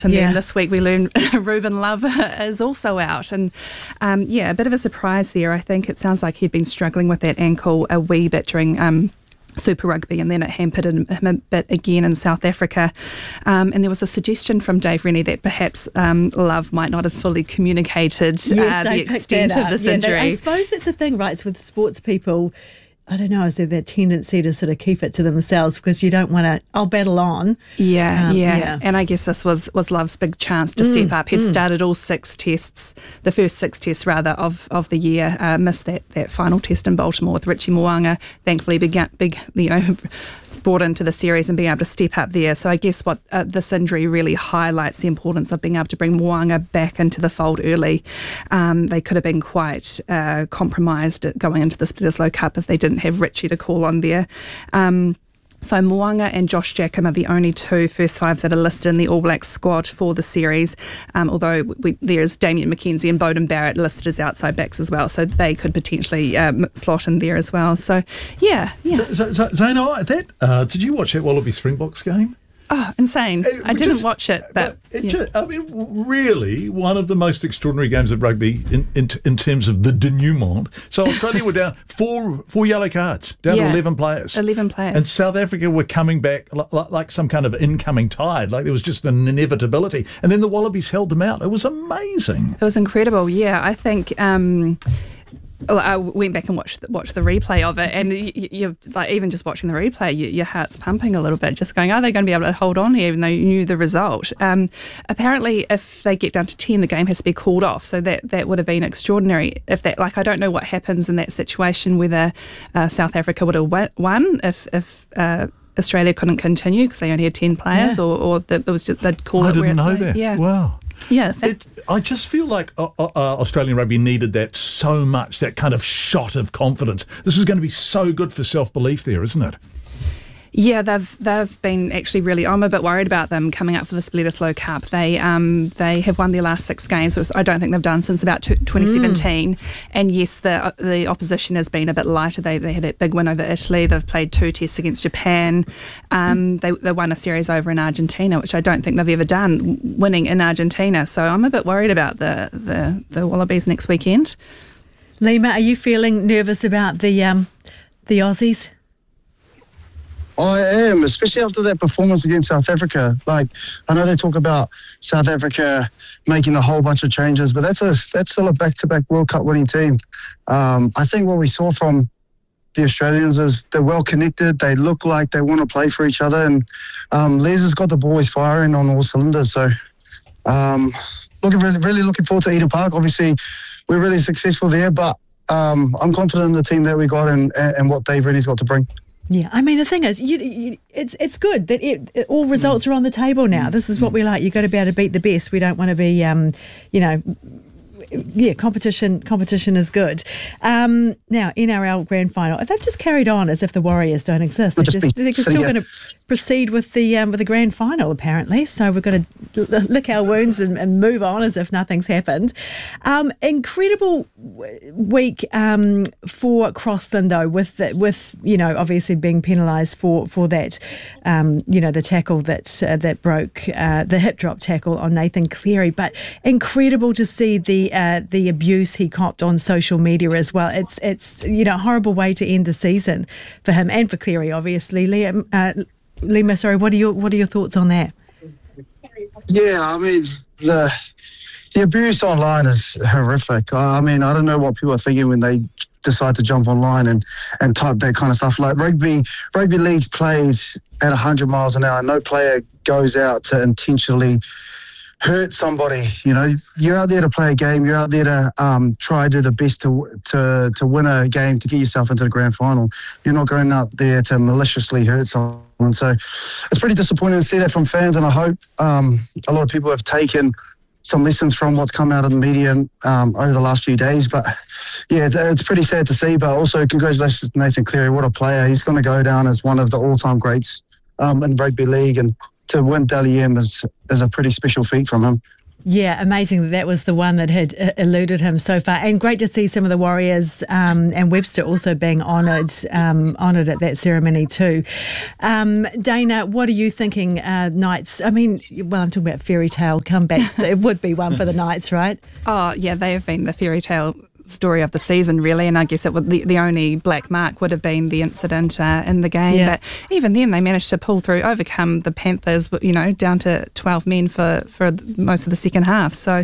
And then this week we learned Ruben Love is also out. And a bit of a surprise there. I think it sounds like he'd been struggling with that ankle a wee bit during Super Rugby, and then it hampered him a bit again in South Africa. And there was a suggestion from Dave Rennie that perhaps Love might not have fully communicated the extent of this injury. I suppose it's a thing, right? It's with sports people. I don't know, is there that tendency to sort of keep it to themselves because you don't want to, I'll battle on. Yeah. And I guess this was Love's big chance to step up. He'd started all 6 tests, the first 6 tests rather, of the year, missed that final test in Baltimore with Richie Mo'unga. Thankfully, brought into the series and being able to step up there. So I guess what this injury really highlights the importance of being able to bring Mo'unga back into the fold early. They could have been quite compromised going into the Bledisloe Cup if they didn't have Richie to call on there. So Mo'unga and Josh Jackham are the only 2 first fives that are listed in the All Blacks squad for the series, although there is Damien McKenzie and Beauden Barrett listed as outside backs as well, so they could potentially slot in there as well. So, yeah. So Zana, did you watch that Wallaby Springboks game? Oh, insane. I didn't watch it. But really one of the most extraordinary games of rugby in terms of the denouement. So Australia were down four yellow cards, down to 11 players. 11 players. And South Africa were coming back like some kind of incoming tide, like there was just an inevitability. And then the Wallabies held them out. It was amazing. It was incredible, yeah. I think... I went back and watched the replay of it, and you're like, even just watching the replay, your heart's pumping a little bit, just going, are they going to be able to hold on here even though you knew the result? Apparently, if they get down to 10, the game has to be called off, so that would have been extraordinary. If that, I don't know what happens in that situation, whether South Africa would have won if Australia couldn't continue because they only had 10 players, or it was just, they'd call it. I didn't know that. Yeah. Wow. Yeah, I just feel like Australian rugby needed that so much, that kind of shot of confidence. This is going to be so good for self-belief there, isn't it? Yeah, they've been actually really. I'm a bit worried about them coming up for the Bledisloe Cup. They have won their last 6 games, which I don't think they've done since about 2017. And yes, the opposition has been a bit lighter. They had a big win over Italy. They've played 2 tests against Japan. They won a series over in Argentina, which I don't think they've ever done, winning in Argentina. So I'm a bit worried about the Wallabies next weekend. Lima, are you feeling nervous about the Aussies? I am, especially after that performance against South Africa. Like, I know they talk about South Africa making a whole bunch of changes, but that's still a back-to-back World Cup winning team. I think what we saw from the Australians is they're well connected. They look like they want to play for each other, and Les has got the boys firing on all cylinders. So, really looking forward to Eden Park. Obviously, we're really successful there, but I'm confident in the team that we got and what Dave Rennie's got to bring. Yeah, I mean, the thing is, it's good that all results are on the table now. This is what we like. You've got to be able to beat the best. We don't want to be, competition is good. Now, NRL Grand Final, they've just carried on as if the Warriors don't exist. They're still going to proceed with the Grand Final, apparently. So we've got to lick our wounds and move on as if nothing's happened. Incredible week for Crossland, though, with obviously being penalised for that, the tackle that broke, the hip drop tackle on Nathan Cleary. But incredible to see the abuse he copped on social media as well. It's a horrible way to end the season for him and for Cleary, obviously. Lima, sorry, what are your thoughts on that? Yeah, I mean, the abuse online is horrific. I mean, I don't know what people are thinking when they decide to jump online and type that kind of stuff. Like rugby league's played at 100 miles an hour. No player goes out to intentionally hurt somebody. You're out there to play a game. You're out there to try to do the best to win a game to get yourself into the grand final. You're not going out there to maliciously hurt someone. So it's pretty disappointing to see that from fans, and I hope a lot of people have taken some lessons from what's come out of the media over the last few days. But yeah, it's pretty sad to see. But also congratulations to Nathan Cleary. What a player. He's going to go down as one of the all-time greats in rugby league, and to win Dally M is a pretty special feat from him. Yeah, amazing that was the one that had eluded him so far. And great to see some of the Warriors and Webster also being honoured at that ceremony too. Dana, what are you thinking, Knights? I mean, well, I'm talking about fairy tale comebacks. It would be one for the Knights, right? Oh, yeah, they have been the fairy tale story of the season, really, and I guess it would, the only black mark would have been the incident in the game. Yeah. But even then, they managed to pull through, overcome the Panthers, down to 12 men for most of the second half. So,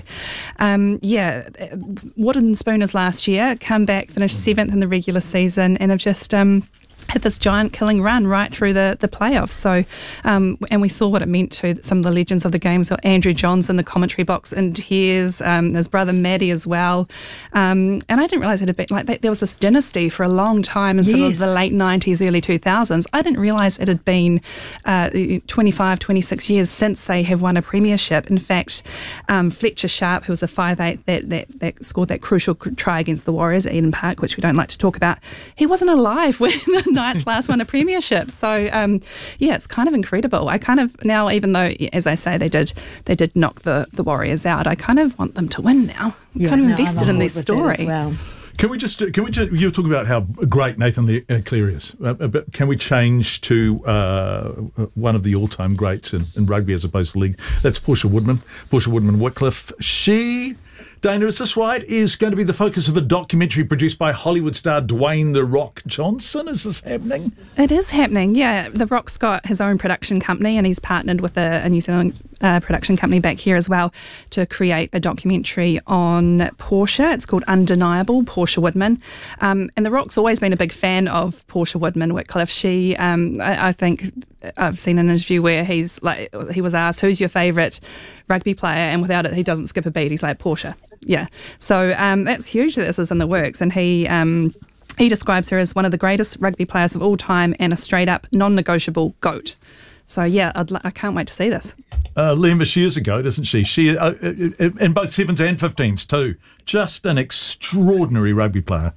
Wooden Spooners last year come back, finished 7th in the regular season, and have just had this giant killing run right through the playoffs. So, and we saw what it meant to some of the legends of the game. So Andrew Johns in the commentary box in tears, his brother Maddie as well. And I didn't realise it had been like that. There was this dynasty for a long time in sort of the late 90s, early 2000s. I didn't realise it had been 25, 26 years since they have won a premiership. In fact, Fletcher Sharp, who was a 5'8", that scored that crucial try against the Warriors at Eden Park, which we don't like to talk about, he wasn't alive when the Knights last won a premiership. So it's kind of incredible. I kind of now, even though, as I say, they did knock the Warriors out, I kind of want them to win now. I'm kind of invested in their story. Can we just you were talking about how great Nathan Cleary is, but can we change to one of the all-time greats in rugby as opposed to league? That's Portia Woodman-Whitcliffe. She, Dana, is this right, is going to be the focus of a documentary produced by Hollywood star Dwayne "The Rock" Johnson. Is this happening? It is happening, yeah. The Rock's got his own production company and he's partnered with a New Zealand production company back here as well to create a documentary on Portia. It's called Undeniable, Portia Woodman. And The Rock's always been a big fan of Portia Woodman-Whitcliffe. She, I think I've seen an interview where he was asked, who's your favourite rugby player? And without it, he doesn't skip a beat. He's like, Portia. Yeah. So that's huge that this is in the works. And he describes her as one of the greatest rugby players of all time and a straight-up non-negotiable GOAT. So, yeah, I can't wait to see this. Lima, she is a GOAT, isn't she? She in both 7s and 15s too. Just an extraordinary rugby player.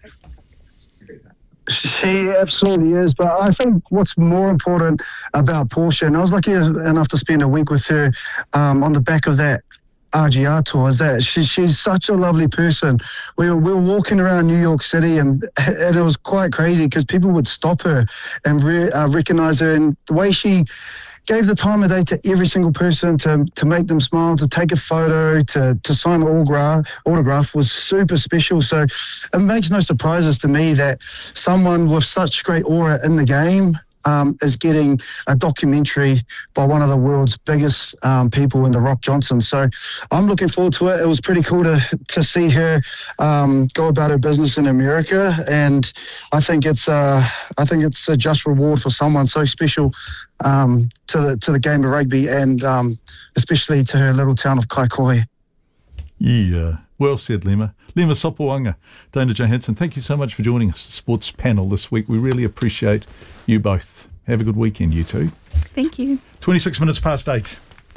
She absolutely is, but I think what's more important about Portia, and I was lucky enough to spend a week with her on the back of that RGR tour, is that she's such a lovely person. We were walking around New York City and it was quite crazy because people would stop her and recognize her, and the way she gave the time of day to every single person to make them smile, to take a photo, to sign an autograph was super special. So it makes no surprises to me that someone with such great aura in the game is getting a documentary by one of the world's biggest people in The Rock Johnson. So I'm looking forward to it. It was pretty cool to see her go about her business in America, and I think it's a just reward for someone so special to the game of rugby, and especially to her little town of Kaikohe. Yeah, well said, Lima. Lima Sopoaga, Dana Johansson, thank you so much for joining us, the sports panel this week. We really appreciate you both. Have a good weekend, you two. Thank you. 26 minutes past 8.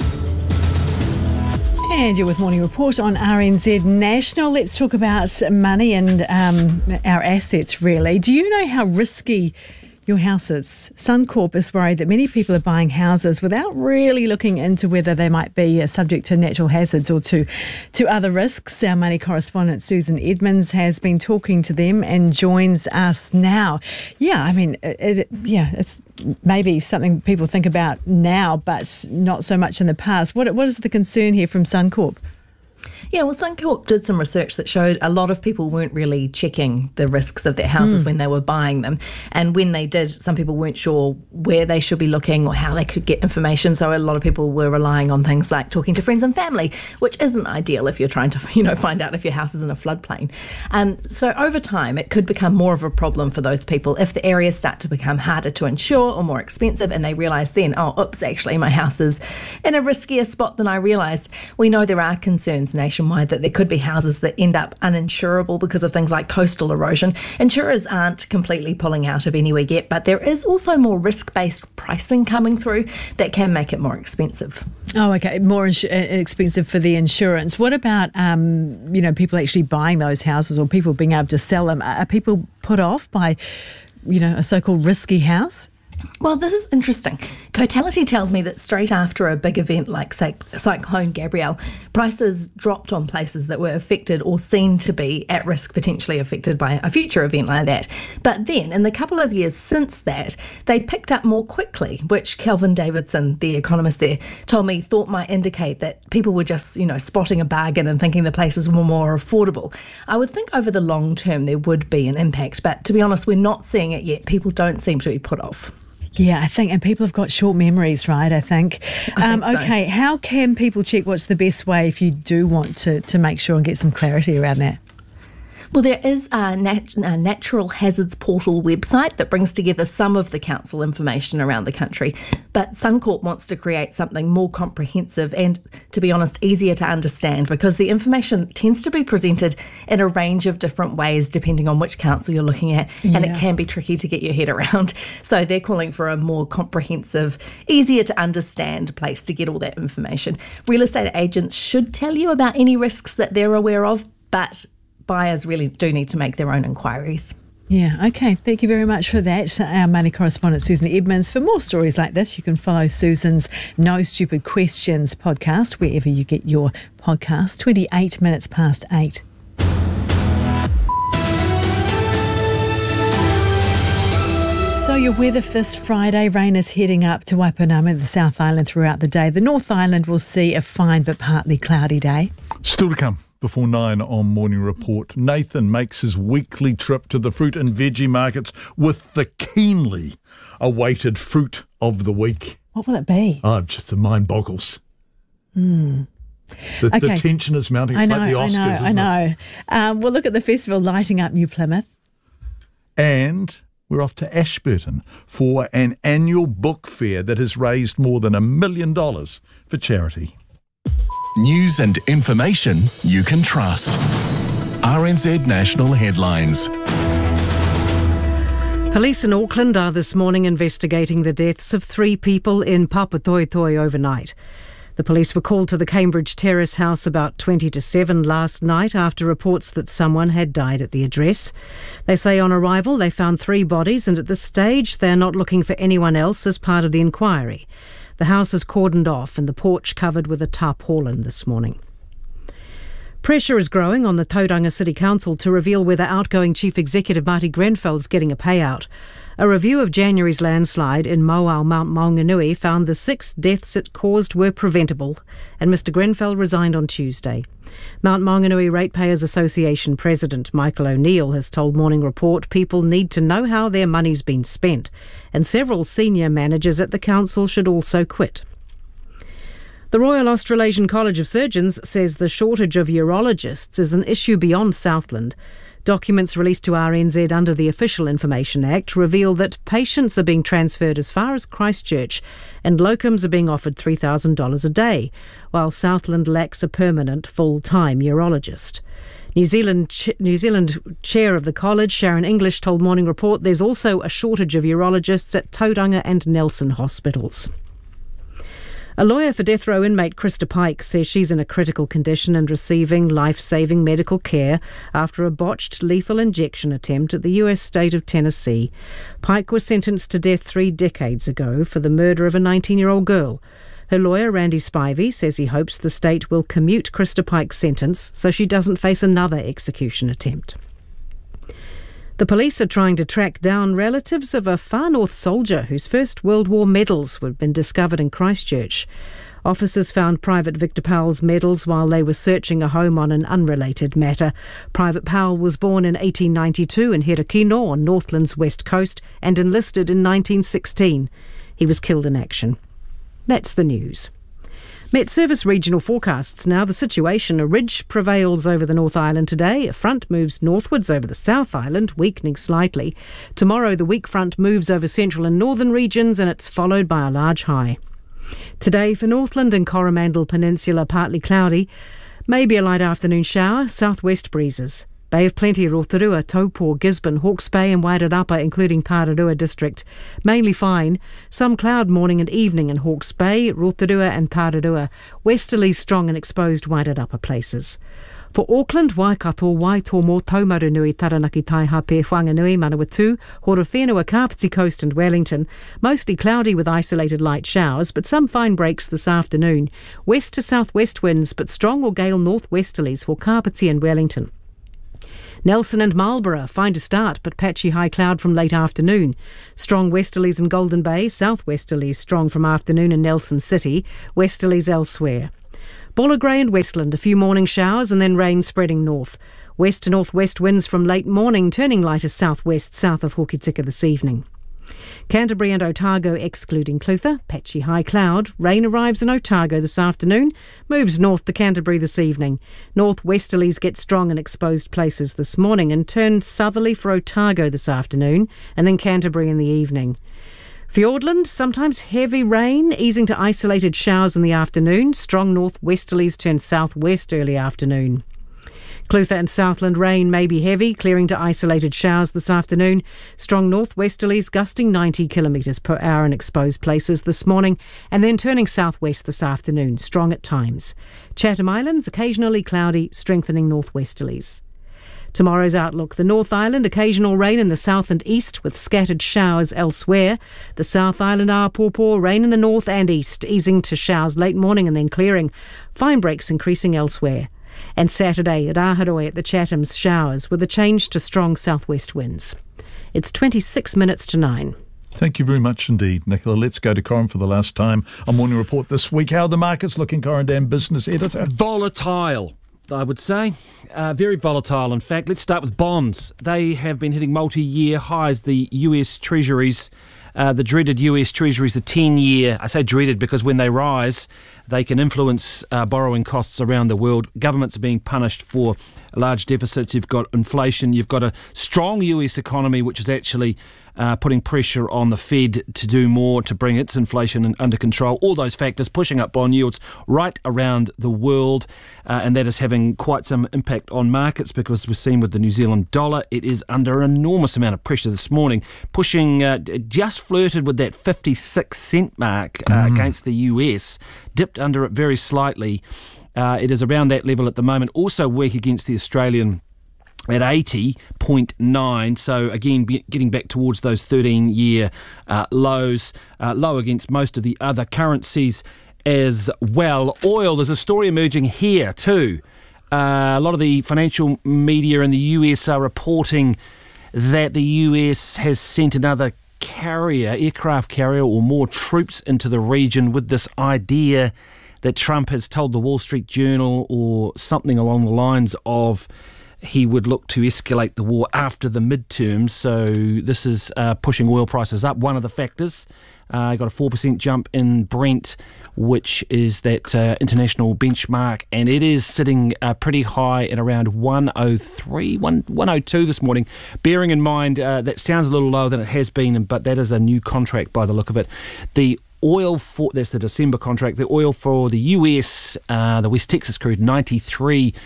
And you're with Morning Report on RNZ National. Let's talk about money and our assets, really. Do you know how risky your house is? Suncorp is worried that many people are buying houses without really looking into whether they might be subject to natural hazards or to other risks. Our money correspondent Susan Edmonds has been talking to them and joins us now. Yeah, I mean, it's maybe something people think about now, but not so much in the past. What is the concern here from Suncorp? Yeah, well, Suncorp did some research that showed a lot of people weren't really checking the risks of their houses when they were buying them. And when they did, some people weren't sure where they should be looking or how they could get information. So a lot of people were relying on things like talking to friends and family, which isn't ideal if you're trying to, find out if your house is in a floodplain. So over time, it could become more of a problem for those people if the areas start to become harder to insure or more expensive, and they realise then, actually my house is in a riskier spot than I realised. We know there are concerns nationwide that there could be houses that end up uninsurable because of things like coastal erosion. Insurers aren't completely pulling out of anywhere yet, but there is also more risk-based pricing coming through that can make it more expensive. Oh, okay, more expensive for the insurance. What about, people actually buying those houses or people being able to sell them? Are people put off by, a so-called risky house? Well, this is interesting. Cotality tells me that straight after a big event like, say, Cyclone Gabrielle, prices dropped on places that were affected or seen to be at risk, potentially affected by a future event like that. But then, in the couple of years since that, they picked up more quickly, which Kelvin Davidson, the economist there, told me thought might indicate that people were just, spotting a bargain and thinking the places were more affordable. I would think over the long term there would be an impact, but to be honest, we're not seeing it yet. People don't seem to be put off. Yeah, I think, and people have got short memories, right? I think so. Okay, how can people check what's the best way if you do want to make sure and get some clarity around that? Well, there is a Natural Hazards Portal website that brings together some of the council information around the country, but Suncorp wants to create something more comprehensive and, to be honest, easier to understand, because the information tends to be presented in a range of different ways depending on which council you're looking at, and it can be tricky to get your head around. So they're calling for a more comprehensive, easier to understand place to get all that information. Real estate agents should tell you about any risks that they're aware of, but buyers really do need to make their own inquiries. Yeah, okay. Thank you very much for that. Our money correspondent, Susan Edmonds. For more stories like this, you can follow Susan's No Stupid Questions podcast wherever you get your podcast. 28 minutes past 8. So your weather for this Friday, rain is heading up to Waipunama, the South Island, throughout the day. The North Island will see a fine but partly cloudy day. Still to come. Before 9 on Morning Report, Nathan makes his weekly trip to the fruit and veggie markets with the keenly awaited fruit of the week. What will it be? Oh, just the mind boggles. The tension is mounting. It's like the Oscars, I know. We'll look at the festival lighting up New Plymouth. And we're off to Ashburton for an annual book fair that has raised more than $1 million for charity. News and information you can trust. RNZ National Headlines. Police in Auckland are this morning investigating the deaths of 3 people in Papatoetoe overnight. The police were called to the Cambridge Terrace house about 20 to 7 last night after reports that someone had died at the address. They say on arrival they found 3 bodies, and at this stage they are not looking for anyone else as part of the inquiry. The house is cordoned off and the porch covered with a tarpaulin this morning. Pressure is growing on the Tauranga City Council to reveal whether outgoing Chief Executive Marty Grenfell is getting a payout. A review of January's landslide in Mauao, Mount Maunganui found the 6 deaths it caused were preventable, and Mr Grenfell resigned on Tuesday. Mount Maunganui Ratepayers Association President Michael O'Neill has told Morning Report people need to know how their money's been spent, and several senior managers at the council should also quit. The Royal Australasian College of Surgeons says the shortage of urologists is an issue beyond Southland. Documents released to RNZ under the Official Information Act reveal that patients are being transferred as far as Christchurch and locums are being offered $3,000 a day, while Southland lacks a permanent full-time urologist. New Zealand chair of the college, Sharon English, told Morning Report there's also a shortage of urologists at Tauranga and Nelson hospitals. A lawyer for death row inmate Krista Pike says she's in a critical condition and receiving life-saving medical care after a botched lethal injection attempt at the US state of Tennessee. Pike was sentenced to death 3 decades ago for the murder of a 19-year-old girl. Her lawyer, Randy Spivey, says he hopes the state will commute Krista Pike's sentence so she doesn't face another execution attempt. The police are trying to track down relatives of a Far North soldier whose First World War medals had been discovered in Christchurch. Officers found Private Victor Powell's medals while they were searching a home on an unrelated matter. Private Powell was born in 1892 in Herakino on Northland's west coast and enlisted in 1916. He was killed in action. That's the news. Met Service regional forecasts now. The situation, a ridge prevails over the North Island today. A front moves northwards over the South Island, weakening slightly. Tomorrow the weak front moves over central and northern regions and it's followed by a large high. Today for Northland and Coromandel Peninsula, partly cloudy. Maybe a light afternoon shower, southwest breezes. Bay of Plenty, Rotorua, Taupo, Gisborne, Hawke's Bay and Wairarapa, including Tararua district. Mainly fine. Some cloud morning and evening in Hawke's Bay, Rotorua and Tararua. Westerlies strong and exposed Wairarapa places. For Auckland, Waikato, Waitomo, Taumarunui, Taranaki, Taihape, Whanganui, Manawatu, Horowhenua, Kapiti Coast and Wellington. Mostly cloudy with isolated light showers, but some fine breaks this afternoon. West to southwest winds, but strong or gale northwesterlies for Kapiti and Wellington. Nelson and Marlborough, fine to start, but patchy high cloud from late afternoon. Strong westerlies in Golden Bay, southwesterlies strong from afternoon in Nelson City, westerlies elsewhere. Buller Grey and Westland, a few morning showers and then rain spreading north. West to northwest winds from late morning, turning lighter southwest south of Hokitika this evening. Canterbury and Otago excluding Clutha, patchy high cloud. Rain arrives in Otago this afternoon, moves north to Canterbury this evening. Northwesterlies get strong in exposed places this morning and turn southerly for Otago this afternoon and then Canterbury in the evening. Fiordland, sometimes heavy rain, easing to isolated showers in the afternoon. Strong northwesterlies turn southwest early afternoon. Clutha and Southland rain may be heavy, clearing to isolated showers this afternoon. Strong northwesterlies gusting 90 kilometres per hour in exposed places this morning and then turning southwest this afternoon, strong at times. Chatham Islands, occasionally cloudy, strengthening northwesterlies. Tomorrow's outlook: the North Island, occasional rain in the south and east with scattered showers elsewhere. The South Island, Apōpō, rain in the north and east, easing to showers late morning and then clearing. Fine breaks increasing elsewhere. And Saturday at Aharoe at the Chathams, showers with a change to strong southwest winds. It's 26 minutes to 9. Thank you very much indeed, Nicola. Let's go to Corin for the last time. A morning report this week. How are the markets looking, Corin Dan, business editor? Volatile, I would say. Very volatile, in fact. Let's start with bonds. They have been hitting multi-year highs. The US Treasuries, the dreaded US Treasuries, the 10-year, I say dreaded because when they rise, they can influence borrowing costs around the world. Governments are being punished for large deficits. You've got inflation. You've got a strong US economy, which is actually putting pressure on the Fed to do more to bring its inflation under control. All those factors pushing up bond yields right around the world, and that is having quite some impact on markets because we've seen with the New Zealand dollar, it is under an enormous amount of pressure this morning, pushing, just flirted with that 56 cent mark against the US, dipped under it very slightly. It is around that level at the moment, also weak against the Australian at 80.9, so again getting back towards those 13-year lows, low against most of the other currencies as well. Oil, there's a story emerging here too. A lot of the financial media in the US are reporting that the US has sent another aircraft carrier or more troops into the region with this idea that Trump has told the Wall Street Journal or something along the lines of he would look to escalate the war after the midterms. So this is pushing oil prices up. One of the factors, got a 4% jump in Brent, which is that international benchmark, and it is sitting pretty high at around 103, 102 this morning. Bearing in mind that sounds a little lower than it has been, but that is a new contract by the look of it. The oil that's the December contract. The oil for the US, the West Texas crude, $93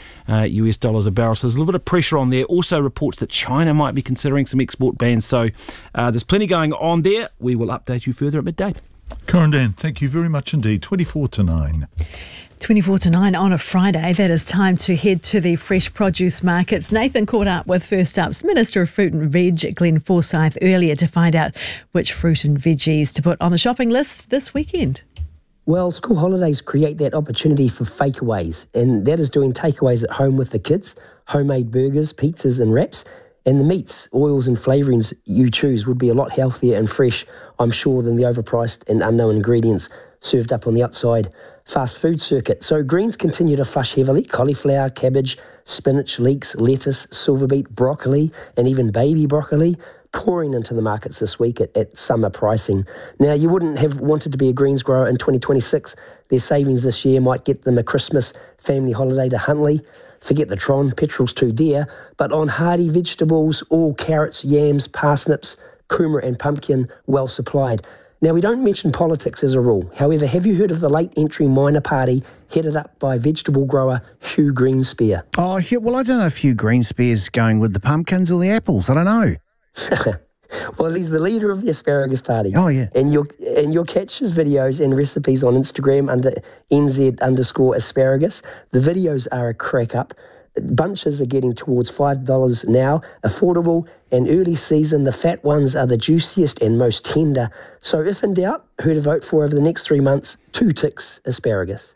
a barrel. So there's a little bit of pressure on there. Also reports that China might be considering some export bans. So there's plenty going on there. We will update you further at midday. Corin Dan, thank you very much indeed. 24 to 9. 24 to 9 on a Friday. That is time to head to the fresh produce markets. Nathan caught up with First Up's Minister of Fruit and Veg, Glenn Forsyth, earlier to find out which fruit and veggies to put on the shopping list this weekend. Well, school holidays create that opportunity for fakeaways, and that is doing takeaways at home with the kids, homemade burgers, pizzas and wraps. And the meats, oils and flavourings you choose would be a lot healthier and fresh, I'm sure, than the overpriced and unknown ingredients served up on the outside fast food circuit. So greens continue to flush heavily: cauliflower, cabbage, spinach, leeks, lettuce, silver beet, broccoli, and even baby broccoli pouring into the markets this week at summer pricing. Now, you wouldn't have wanted to be a greens grower in 2026. Their savings this year might get them a Christmas family holiday to Huntly. Forget the Tron, petrol's too dear. But on hardy vegetables, all carrots, yams, parsnips, kumara and pumpkin, well supplied. Now, we don't mention politics as a rule. However, have you heard of the late entry minor party headed up by vegetable grower Hugh Greenspear? Oh, well, I don't know if Hugh Greenspear's going with the pumpkins or the apples. I don't know. Well, he's the leader of the asparagus party. Oh, yeah. And you'll catch his videos and recipes on Instagram under NZ_asparagus. The videos are a crack up. Bunches are getting towards $5 now, affordable, and early season, the fat ones are the juiciest and most tender. So if in doubt, who to vote for over the next 3 months? 2 ticks, asparagus.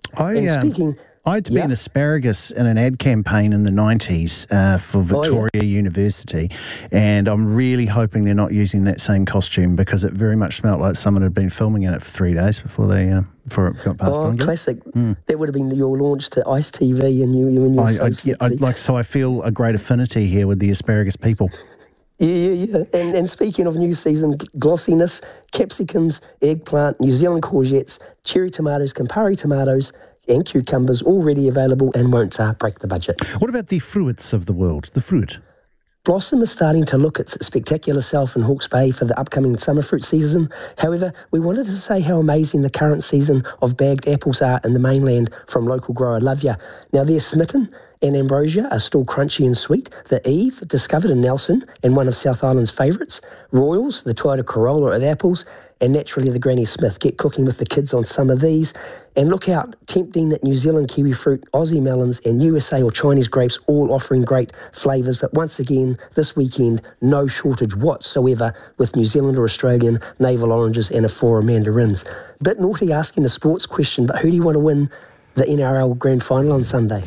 I had to be an asparagus in an ad campaign in the 90s for Victoria University, and I'm really hoping they're not using that same costume because it very much smelled like someone had been filming in it for 3 days before before it got passed on. Classic. That would have been your launch to Ice TV and you were so sexy. So I feel a great affinity here with the asparagus people. Yeah. And speaking of new season glossiness, capsicums, eggplant, New Zealand courgettes, cherry tomatoes, Campari tomatoes, and cucumbers already available and won't break the budget. What about the fruits of the world, the fruit? Blossom is starting to look its spectacular self in Hawke's Bay for the upcoming summer fruit season. However, we wanted to say how amazing the current season of bagged apples are in the mainland from local grower Lovia. Now, they're Smitten and Ambrosia are still crunchy and sweet. The Eve, discovered in Nelson and one of South Island's favourites. Royals, the Toyota Corolla of apples, and naturally the Granny Smith. Get cooking with the kids on some of these. And look out, tempting New Zealand kiwi fruit, Aussie melons, and USA or Chinese grapes, all offering great flavours. But once again, this weekend, no shortage whatsoever with New Zealand or Australian navel oranges and Afora mandarins. Bit naughty asking a sports question, but who do you want to win the NRL Grand Final on Sunday?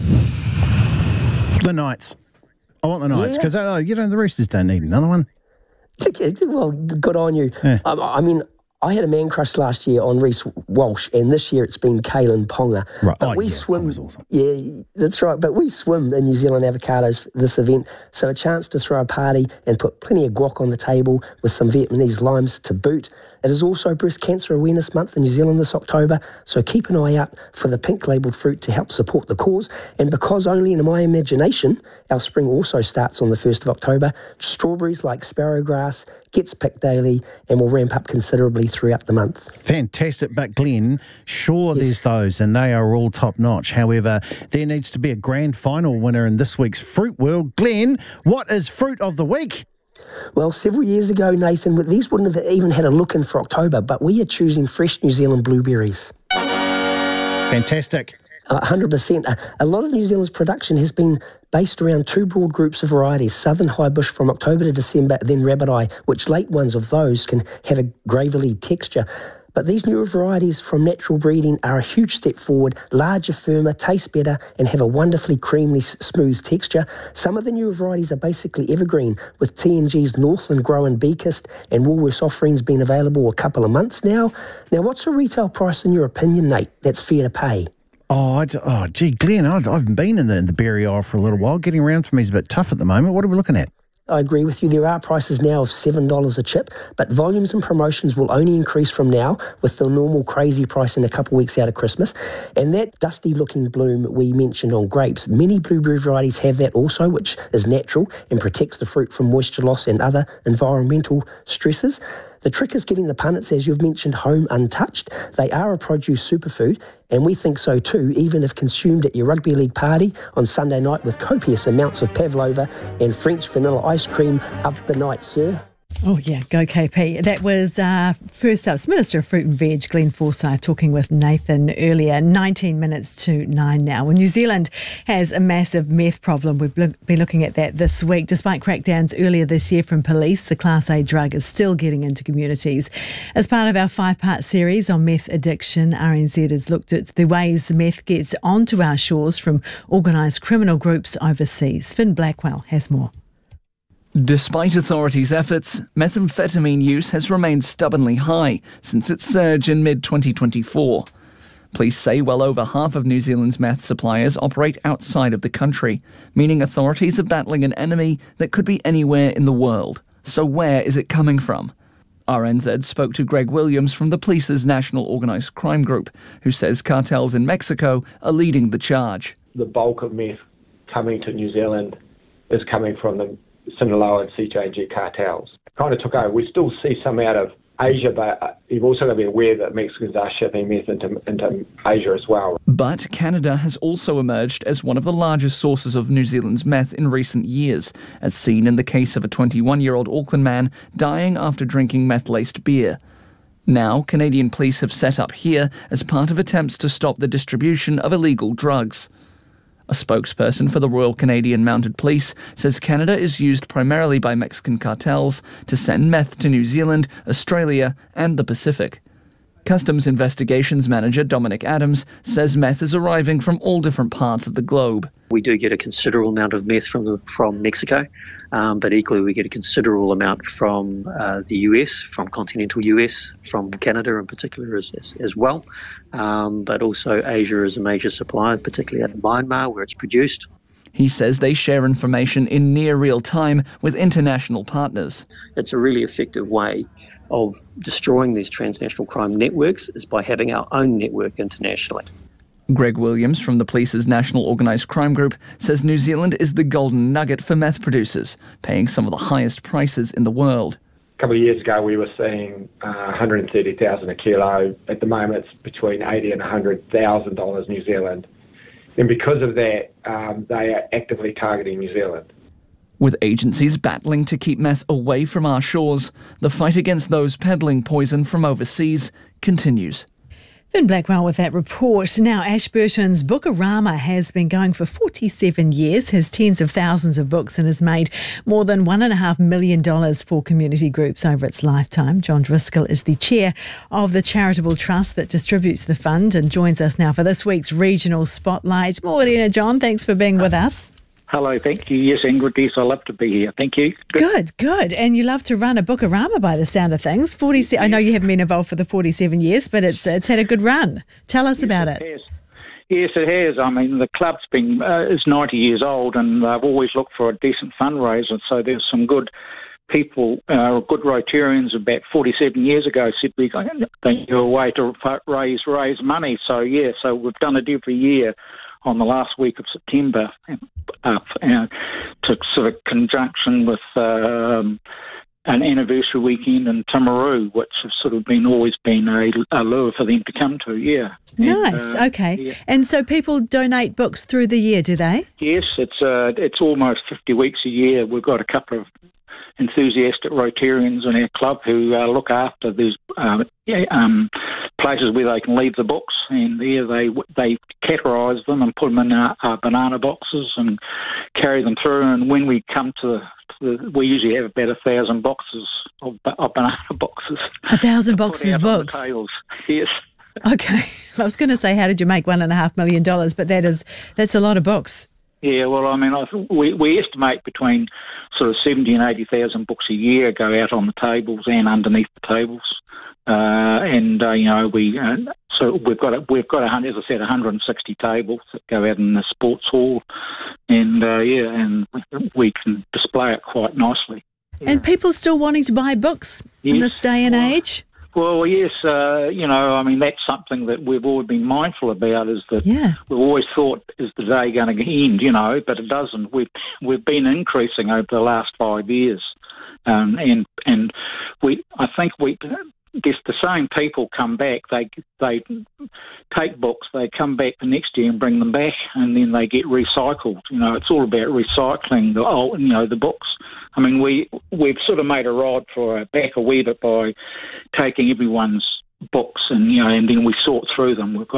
The Knights. I want the Knights because the Roosters don't need another one. Well, good on you. Yeah. I mean, I had a man crush last year on Reece Walsh, and this year it's been Kalen Ponga. Right. But we swim. That was awesome. Yeah, that's right. But we swim in New Zealand avocados for this event, so a chance to throw a party and put plenty of guac on the table with some Vietnamese limes to boot. It is also Breast Cancer Awareness Month in New Zealand this October, so keep an eye out for the pink labelled fruit to help support the cause. And because only in my imagination, our spring also starts on the 1st of October, strawberries like sparrowgrass gets picked daily and will ramp up considerably throughout the month. Fantastic. But Glenn, there's those and they are all top notch. However, there needs to be a grand final winner in this week's Fruit World. Glenn, what is Fruit of the Week? Well, several years ago, Nathan, these wouldn't have even had a look in for October, but we are choosing fresh New Zealand blueberries. Fantastic. 100%. A lot of New Zealand's production has been based around 2 broad groups of varieties, Southern High Bush from October to December, then Rabbit Eye, which late ones of those can have a gravelly texture. But these newer varieties from natural breeding are a huge step forward, larger, firmer, taste better, and have a wonderfully creamy, smooth texture. Some of the newer varieties are basically evergreen, with TNG's Northland Grow and Beakist and Woolworths offerings being available a couple of months now. Now, what's a retail price in your opinion, Nate, that's fair to pay? Glenn, I've been in the berry aisle for a little while. Getting around for me is a bit tough at the moment. What are we looking at? I agree with you. There are prices now of $7 a chip, but volumes and promotions will only increase from now with the normal crazy price in a couple of weeks out of Christmas. And that dusty-looking bloom we mentioned on grapes, many blueberry varieties have that also, which is natural and protects the fruit from moisture loss and other environmental stresses. The trick is getting the punnets, as you've mentioned, home untouched. They are a produce superfood, and we think so too, even if consumed at your rugby league party on Sunday night with copious amounts of pavlova and French vanilla ice cream up the night, sir. Oh, yeah, go KP. That was First Up's Minister of Fruit and Veg, Glenn Forsyth, talking with Nathan earlier. 19 minutes to 9 now. Well, New Zealand has a massive meth problem. We've been looking at that this week. Despite crackdowns earlier this year from police, the Class A drug is still getting into communities. As part of our 5-part series on meth addiction, RNZ has looked at the ways meth gets onto our shores from organised criminal groups overseas. Finn Blackwell has more. Despite authorities' efforts, methamphetamine use has remained stubbornly high since its surge in mid-2024. Police say well over half of New Zealand's meth suppliers operate outside of the country, meaning authorities are battling an enemy that could be anywhere in the world. So where is it coming from? RNZ spoke to Greg Williams from the police's National Organised Crime Group, who says cartels in Mexico are leading the charge. The bulk of meth coming to New Zealand is coming from the Sinaloa and CJG cartels. It kind of took over. We still see some out of Asia, but you've also got to be aware that Mexicans are shipping meth into Asia as well. But Canada has also emerged as one of the largest sources of New Zealand's meth in recent years, as seen in the case of a 21-year-old Auckland man dying after drinking meth-laced beer. Now, Canadian police have set up here as part of attempts to stop the distribution of illegal drugs. A spokesperson for the Royal Canadian Mounted Police says Canada is used primarily by Mexican cartels to send meth to New Zealand, Australia and the Pacific. Customs Investigations Manager Dominic Adams says meth is arriving from all different parts of the globe. We do get a considerable amount of meth from Mexico, but equally we get a considerable amount from the US, from continental US, from Canada in particular as well. But also Asia is a major supplier, particularly out of Myanmar where it's produced. He says they share information in near real time with international partners. It's a really effective way of destroying these transnational crime networks is by having our own network internationally. Greg Williams from the police's National Organised Crime Group says New Zealand is the golden nugget for meth producers, paying some of the highest prices in the world. A couple of years ago we were seeing $130,000 a kilo. At the moment it's between $80,000 and $100,000 New Zealand. And because of that, they are actively targeting New Zealand. With agencies battling to keep meth away from our shores, the fight against those peddling poison from overseas continues. Finn Blackwell with that report. Now, Ashburton's Bookarama has been going for 47 years, has tens of thousands of books and has made more than $1.5 million for community groups over its lifetime. John Driscoll is the chair of the charitable trust that distributes the fund and joins us now for this week's Regional Spotlight. Morena, John, thanks for being with us. Hello, thank you. Yes, Ingrid, yes, I love to be here. Thank you. Good. And you love to run a Bookarama by the sound of things. I know you haven't been involved for the 47 years, but it's had a good run. Tell us about it. Yes, it has. I mean, the club's been is 90 years old, and they've always looked for a decent fundraiser. So there's some good people, good Rotarians about 47 years ago said we think you're a way to raise money. So we've done it every year on the last week of September, to sort of conjunction with an anniversary weekend in Timaru, which has sort of always been a lure for them to come to, Nice, okay. Yeah. And so people donate books through the year, do they? Yes, it's almost 50 weeks a year. We've got a couple of enthusiastic Rotarians in our club who look after these places where they can leave the books, and there they categorise them and put them in banana boxes and carry them through. And when we come to we usually have about 1,000 boxes of banana boxes. 1,000 boxes of books. Yes. Okay, I was going to say, how did you make $1.5 million? But that's a lot of books. Yeah, well, I mean, we estimate between sort of 70 and 80,000 books a year go out on the tables and underneath the tables, so we've got as I said, 160 tables that go out in the sports hall, and and we can display it quite nicely. Yeah. And people still wanting to buy books in this day and age. Well, yes, I mean, that's something that we've always been mindful about, is that we've always thought, is the day going to end, but it doesn't. We've been increasing over the last 5 years, and I think the same people come back. They take books, they come back the next year and bring them back, and then they get recycled. It's all about recycling the books. I mean, we've sort of made a rod for our back a wee bit by taking everyone's books and then we sort through them. The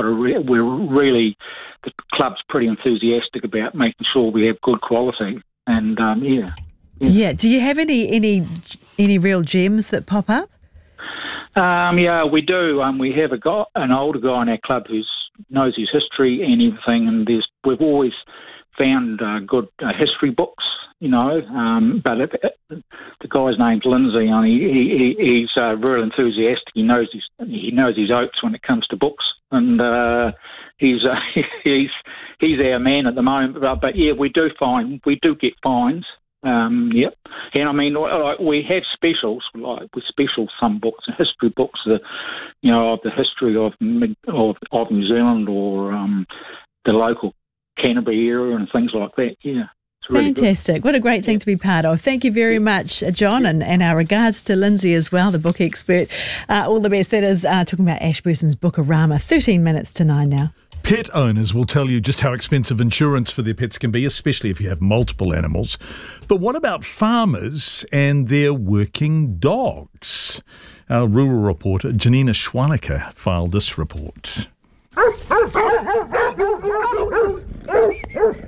club's pretty enthusiastic about making sure we have good quality, and Yeah. Do you have any real gems that pop up? Yeah, we do. We have an older guy in our club who knows his history and everything, and we've always found good history books, but the guy's name's Lindsay, and he's real enthusiastic. He knows his oats when it comes to books, and he's our man at the moment. But yeah, we do get fines. Yep. And I mean, we have specials, like we special some books, history books, of the history of New Zealand or the local Canterbury area and things like that. Yeah. Really fantastic. Good. What a great thing to be part of. Thank you very much, John, and our regards to Lindsay as well, the book expert. All the best. That is talking about Ashburton's Bookarama. 13 minutes to 9 now. Pet owners will tell you just how expensive insurance for their pets can be, especially if you have multiple animals. But what about farmers and their working dogs? Our rural reporter, Janina Schweinecker, filed this report.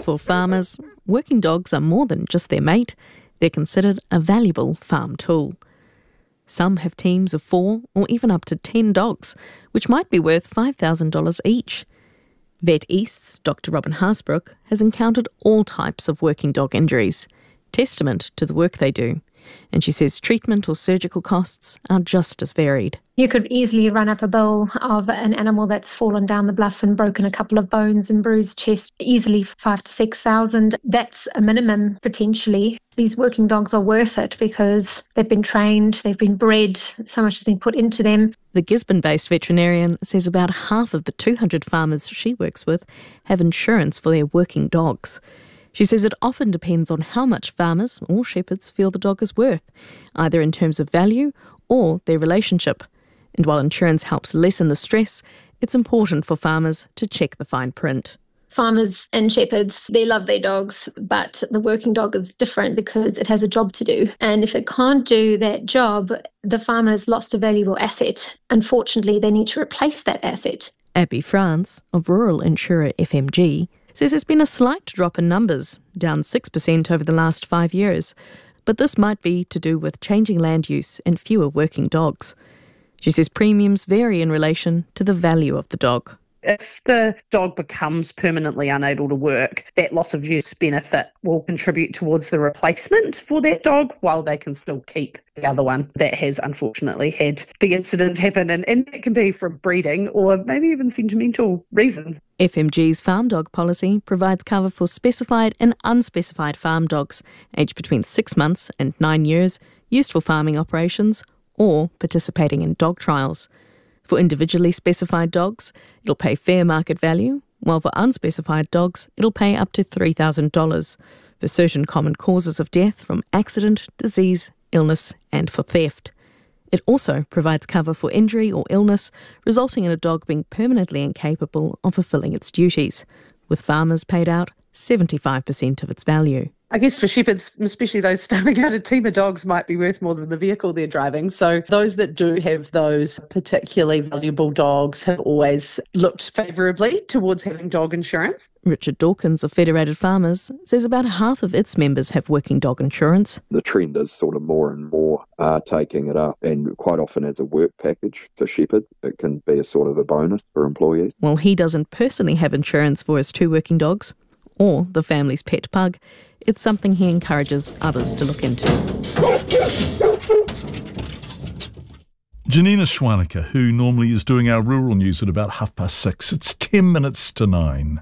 For farmers, working dogs are more than just their mate. They're considered a valuable farm tool. Some have teams of 4 or even up to 10 dogs, which might be worth $5,000 each. Vet East's Dr. Robin Haasbroek has encountered all types of working dog injuries, testament to the work they do. And she says treatment or surgical costs are just as varied. You could easily run up a bill of an animal that's fallen down the bluff and broken a couple of bones and bruised chest, easily 5,000 to 6,000. That's a minimum potentially. These working dogs are worth it because they've been trained, they've been bred, so much has been put into them. The Gisborne-based veterinarian says about half of the 200 farmers she works with have insurance for their working dogs. She says it often depends on how much farmers or shepherds feel the dog is worth, either in terms of value or their relationship. And while insurance helps lessen the stress, it's important for farmers to check the fine print. Farmers and shepherds, they love their dogs, but the working dog is different because it has a job to do. And if it can't do that job, the farmer's lost a valuable asset. Unfortunately, they need to replace that asset. Abby France, of rural insurer FMG, says there's been a slight drop in numbers, down 6% over the last 5 years. But this might be to do with changing land use and fewer working dogs. She says premiums vary in relation to the value of the dog. If the dog becomes permanently unable to work, that loss of use benefit will contribute towards the replacement for that dog while they can still keep the other one that has unfortunately had the incident happen. And that can be from breeding or maybe even sentimental reasons. FMG's farm dog policy provides cover for specified and unspecified farm dogs, aged between 6 months and 9 years, used for farming operations or participating in dog trials. For individually specified dogs, it'll pay fair market value, while for unspecified dogs, it'll pay up to $3,000 for certain common causes of death from accident, disease, illness, and for theft. It also provides cover for injury or illness resulting in a dog being permanently incapable of fulfilling its duties, with farmers paid out 75% of its value. I guess for shepherds, especially those starting out, a team of dogs might be worth more than the vehicle they're driving. So those that do have those particularly valuable dogs have always looked favourably towards having dog insurance. Richard Dawkins of Federated Farmers says about half of its members have working dog insurance. The trend is sort of more and more taking it up, and quite often as a work package for shepherds. It can be a sort of a bonus for employees. While he doesn't personally have insurance for his 2 working dogs, or the family's pet pug, it's something he encourages others to look into. Janina Schwanica, who normally is doing our rural news at about 6:30. It's 10 minutes to 9.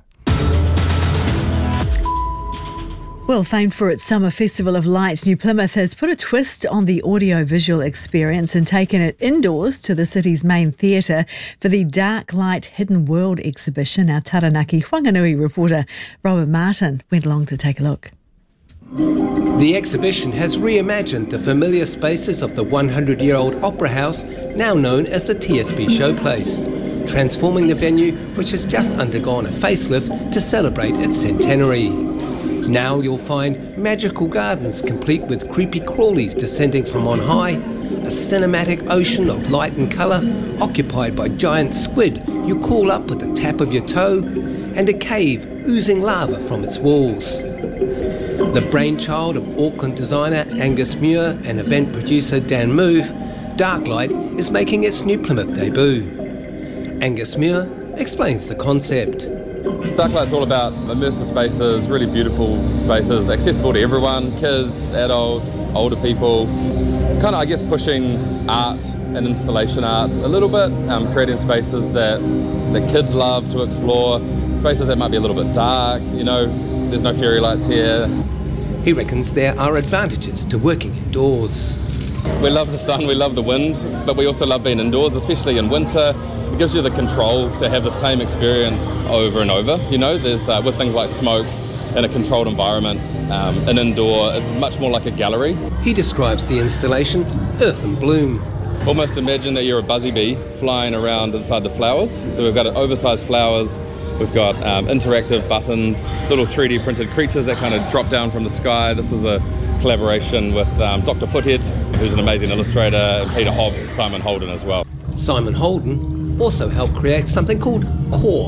Well, famed for its Summer Festival of Lights, New Plymouth has put a twist on the audio-visual experience and taken it indoors to the city's main theatre for the Dark Light Hidden World exhibition. Our Taranaki Whanganui reporter Robert Martin went along to take a look. The exhibition has reimagined the familiar spaces of the 100-year-old Opera House, now known as the TSB Showplace, transforming the venue, which has just undergone a facelift to celebrate its centenary. Now you'll find magical gardens complete with creepy crawlies descending from on high, a cinematic ocean of light and colour occupied by giant squid you call up with the tap of your toe, and a cave oozing lava from its walls. The brainchild of Auckland designer Angus Muir and event producer Dan Move, Darklight is making its New Plymouth debut. Angus Muir explains the concept. Darklight's all about immersive spaces, really beautiful spaces, accessible to everyone, kids, adults, older people. Kind of, I guess, pushing art and installation art a little bit, creating spaces that kids love to explore, spaces that might be a little bit dark, there's no fairy lights here. He reckons there are advantages to working indoors. We love the sun, we love the wind, but we also love being indoors, especially in winter. It gives you the control to have the same experience over and over. There's with things like smoke in a controlled environment, an indoor, it's much more like a gallery. He describes the installation Earth and Bloom. Almost imagine that you're a buzzy bee flying around inside the flowers. So we've got oversized flowers, we've got interactive buttons, little 3D printed creatures that kind of drop down from the sky. This is a collaboration with Dr. Foothead, who's an amazing illustrator, and Peter Hobbs, Simon Holden as well. Simon Holden also helped create something called Core.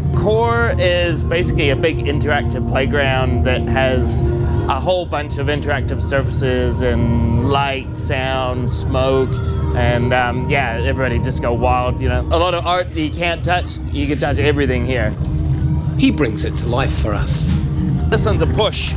Core is basically a big interactive playground that has a whole bunch of interactive surfaces and light, sound, smoke, and everybody just go wild, A lot of art that you can't touch, you can touch everything here. He brings it to life for us. This one's a push.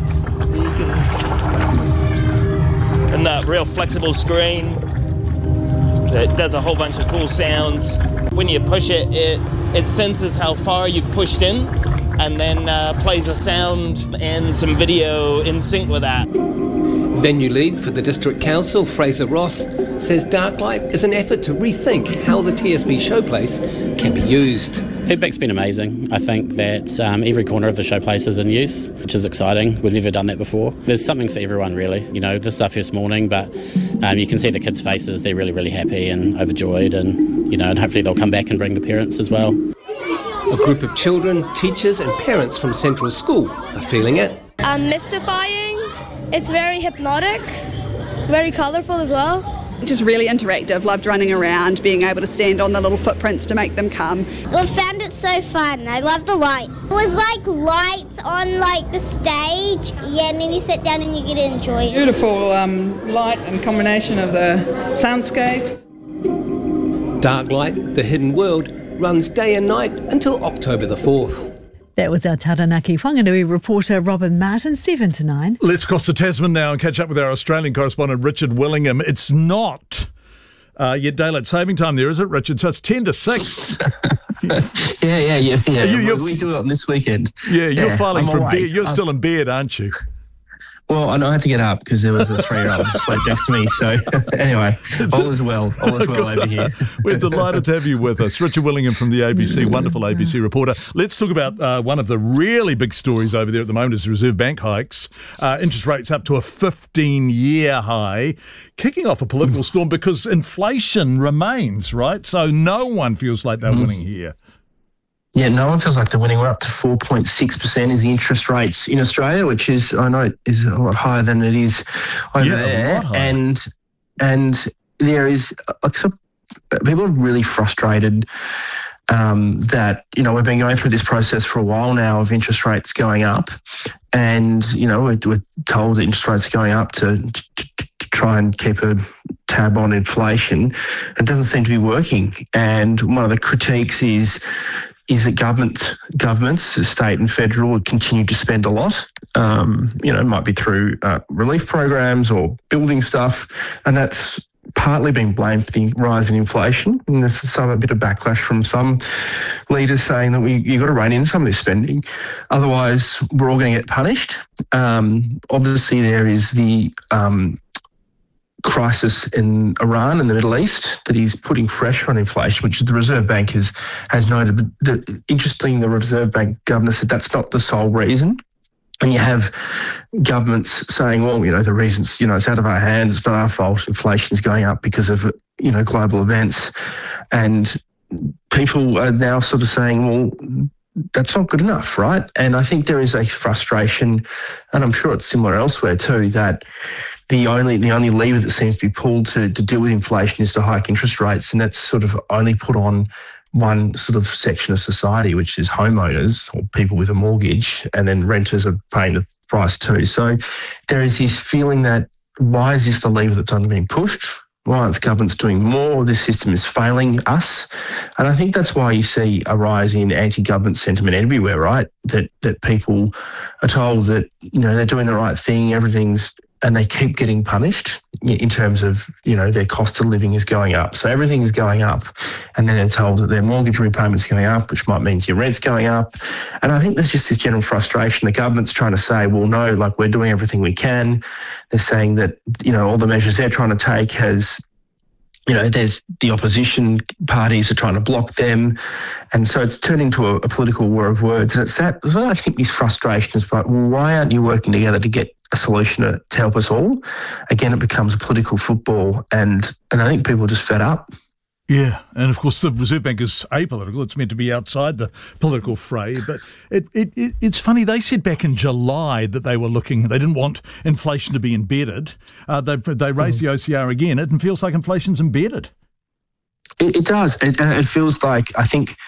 And a real flexible screen that does a whole bunch of cool sounds. When you push it, it senses how far you've pushed in and then plays a sound and some video in sync with that. Venue lead for the District Council, Fraser Ross, says Darklight is an effort to rethink how the TSB showplace can be used. Feedback's been amazing. I think that every corner of the showplace is in use, which is exciting. We've never done that before. There's something for everyone, really. This is our first morning, but you can see the kids' faces. They're really, really happy and overjoyed, and and hopefully they'll come back and bring the parents as well. A group of children, teachers and parents from Central School are feeling it. Mystifying. It's very hypnotic, very colourful as well. Just really interactive, loved running around, being able to stand on the little footprints to make them come. I found it so fun. I love the lights. It was like lights on the stage, and then you sit down and you get to enjoy it. Beautiful light and combination of the soundscapes. Darklight, The Hidden World, runs day and night until October the 4th. That was our Taranaki Whanganui reporter Robin Martin, 7 to 9. Let's cross the Tasman now and catch up with our Australian correspondent Richard Willingham. It's not yet daylight saving time there, is it, Richard? So it's 10 to 6. Yeah. We do it on this weekend. Yeah, you're filing from bed. You're still in bed, aren't you? Well, I know I had to get up because there was a 3-year-old asleep next to me. So anyway, all is well. All is well over here. We're delighted to have you with us. Richard Willingham from the ABC, wonderful ABC reporter. Let's talk about one of the really big stories over there at the moment is the Reserve Bank hikes. Interest rates up to a 15-year high, kicking off a political storm because inflation remains, right? So no one feels like they're winning here. Yeah, no one feels like they're winning. We're up to 4.6% is the interest rates in Australia, which is, I know, is a lot higher than it is over there. A lot higher. And there is, people are really frustrated that, we've been going through this process for a while now of interest rates going up. And, we're told that interest rates are going up to try and keep a tab on inflation. It doesn't seem to be working. And one of the critiques is that governments, state and federal, would continue to spend a lot. It might be through relief programs or building stuff, and that's partly being blamed for the rise in inflation. And there's a bit of backlash from some leaders saying that you've got to rein in some of this spending, otherwise we're all going to get punished. Obviously, there is the crisis in Iran and the Middle East that is putting pressure on inflation, which the Reserve Bank has noted. Interestingly, the Reserve Bank governor said that's not the sole reason. And you have governments saying, well, the reasons, it's out of our hands, it's not our fault, inflation is going up because of, global events. And people are now sort of saying, well, that's not good enough, right? And I think there is a frustration, and I'm sure it's similar elsewhere too, that the only lever that seems to be pulled to deal with inflation is to hike interest rates, and that's sort of only put on one sort of section of society, which is homeowners or people with a mortgage, and then renters are paying the price too. So there is this feeling that why is this the lever that's only being pushed? Why aren't governments doing more? This system is failing us. And I think that's why you see a rise in anti-government sentiment everywhere, right? That people are told that, they're doing the right thing, and they keep getting punished in terms of, their cost of living is going up. So everything is going up, and then they're told that their mortgage repayment's going up, which might mean your rent's going up. And I think there's just this general frustration. The government's trying to say, well, no, we're doing everything we can. They're saying that, all the measures they're trying to take there's the opposition parties are trying to block them. And so it's turned into a political war of words. And it's that, so I think this frustration is like, well, why aren't you working together to get a solution to help us all? Again, it becomes a political football, and I think people are just fed up. Yeah, and of course the Reserve Bank is apolitical. It's meant to be outside the political fray. But it's funny, they said back in July that they didn't want inflation to be embedded. They raised the OCR again. It feels like inflation's embedded. It does. And it feels like, I think,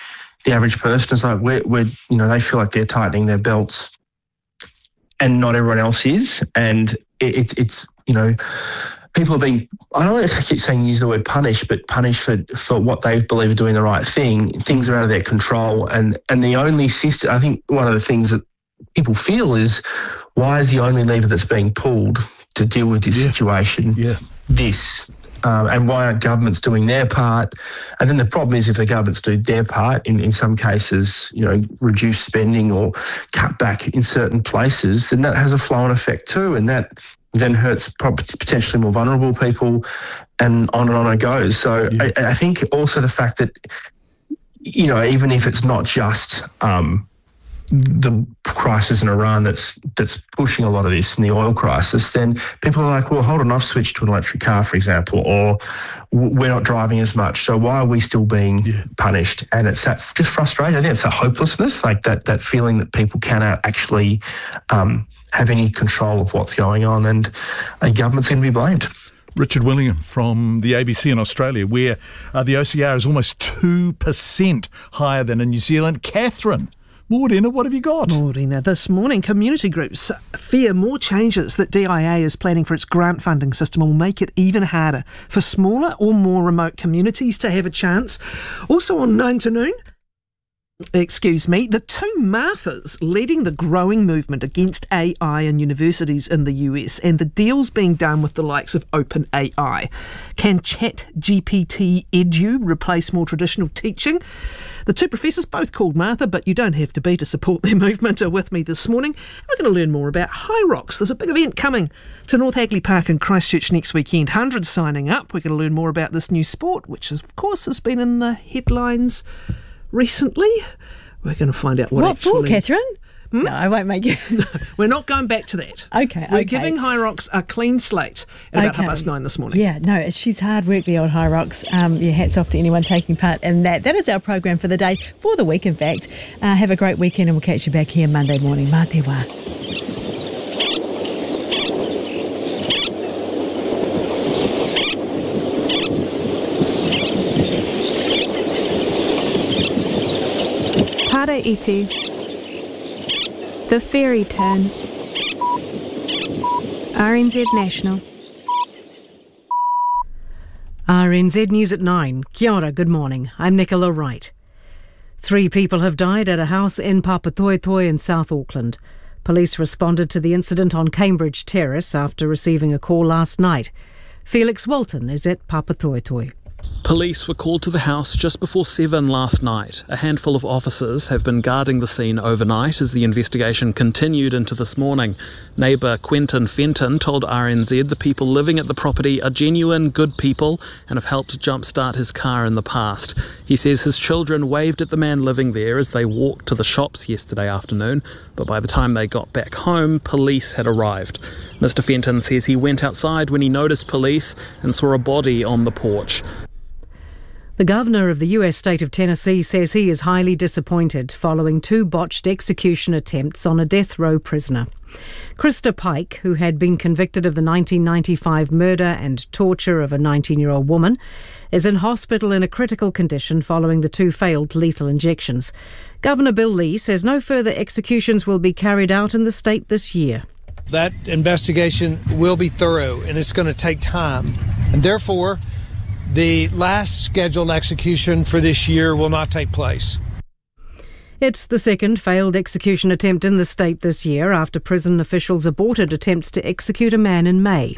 the average person is like, we're they feel like they're tightening their belts, and not everyone else is, and it's people are being, I don't know if I keep saying use the word punish, but punished for what they believe are doing the right thing. Things are out of their control, and the only system, I think one of the things that people feel is, why is the only lever that's being pulled to deal with this situation this? And why aren't governments doing their part? And then the problem is, if the governments do their part, in some cases, reduce spending or cut back in certain places, then that has a flow-on effect too, and that then hurts potentially more vulnerable people, and on it goes. So I think also the fact that, even if it's not just the crisis in Iran that's pushing a lot of this, and the oil crisis, then people are like, well, hold on, I've switched to an electric car, for example, or we're not driving as much, so why are we still being punished? And it's that just frustration. I think it's the hopelessness, like that feeling that people cannot actually have any control of what's going on, and a government's going to be blamed. Richard Willingham from the ABC in Australia, where the OCR is almost 2% higher than in New Zealand. Catherine, Maureen, what have you got? Maureen, this morning, community groups fear more changes that DIA is planning for its grant funding system will make it even harder for smaller or more remote communities to have a chance. Also on 9 to Noon, the two Marthas leading the growing movement against AI in universities in the US, and the deals being done with the likes of OpenAI. Can ChatGPT Edu replace more traditional teaching? The two professors, both called Martha, but you don't have to be to support their movement, are with me this morning. We're going to learn more about High Rocks. There's a big event coming to North Hagley Park in Christchurch next weekend. Hundreds signing up. We're going to learn more about this new sport, which of course has been in the headlines recently. We're going to find out what actually... What for, Catherine? No, I won't make you... No, we're not going back to that. Okay. We're giving High Rocks a clean slate at about 9:30 this morning. Yeah, no, she's hard work, the old High Rocks. Hats off to anyone taking part in that. That is our program for the day, for the week, in fact. Have a great weekend, and we'll catch you back here Monday morning. Mā te wā. Tara Iti, The Fairy Turn, RNZ National. RNZ News at 9. Kia ora, good morning. I'm Nicola Wright. 3 people have died at a house in Papatoetoe in South Auckland. Police responded to the incident on Cambridge Terrace after receiving a call last night. Felix Walton is at Papatoetoe. Police were called to the house just before 7 last night. A handful of officers have been guarding the scene overnight as the investigation continued into this morning. Neighbour Quentin Fenton told RNZ the people living at the property are genuine, good people and have helped jumpstart his car in the past. He says his children waved at the man living there as they walked to the shops yesterday afternoon, but by the time they got back home, police had arrived. Mr. Fenton says he went outside when he noticed police and saw a body on the porch. The governor of the US state of Tennessee says he is highly disappointed following 2 botched execution attempts on a death row prisoner. Krista Pike, who had been convicted of the 1995 murder and torture of a 19-year-old woman, is in hospital in a critical condition following the 2 failed lethal injections. Governor Bill Lee says no further executions will be carried out in the state this year. That investigation will be thorough, and it's going to take time, and therefore the last scheduled execution for this year will not take place. It's the second failed execution attempt in the state this year after prison officials aborted attempts to execute a man in May.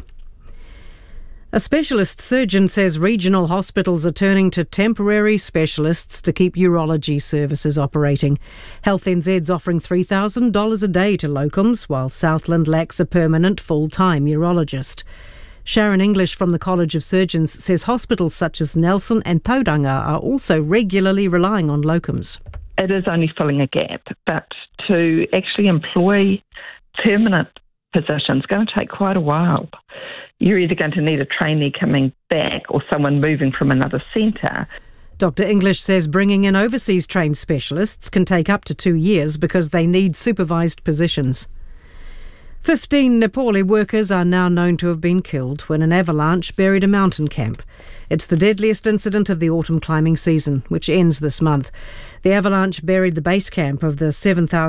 A specialist surgeon says regional hospitals are turning to temporary specialists to keep urology services operating. Health NZ's offering $3,000 a day to locums, while Southland lacks a permanent full-time urologist. Sharon English from the College of Surgeons says hospitals such as Nelson and Tauranga are also regularly relying on locums. It is only filling a gap, but to actually employ permanent positions is going to take quite a while. You're either going to need a trainee coming back or someone moving from another centre. Dr. English says bringing in overseas trained specialists can take up to 2 years because they need supervised positions. 15 Nepali workers are now known to have been killed when an avalanche buried a mountain camp. It's the deadliest incident of the autumn climbing season, which ends this month. The avalanche buried the base camp of the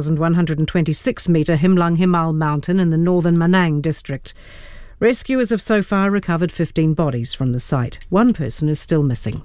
7,126-metre Himlang Himal mountain in the northern Manang district. Rescuers have so far recovered 15 bodies from the site. One person is still missing.